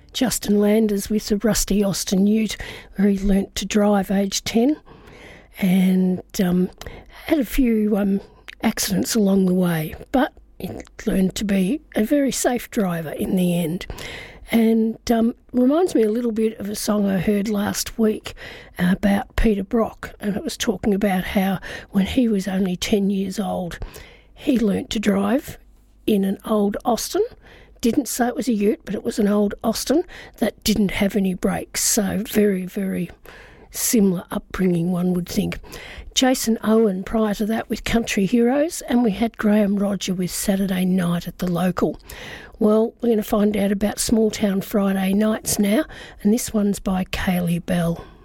Justin Landers with the rusty Austin Ute, where he learnt to drive aged 10 and had a few accidents along the way, but he learned to be a very safe driver in the end. And reminds me a little bit of a song I heard last week about Peter Brock, and it was talking about how when he was only 10 years old, he learnt to drive in an old Austin. Didn't say it was a ute, but it was an old Austin that didn't have any brakes. So very, very similar upbringing, one would think. Jason Owen prior to that with Country Heroes, and we had Graham Roger with Saturday Night at the Local. Well, we're going to find out about Small Town Friday Nights now, and this one's by Kaylee Bell.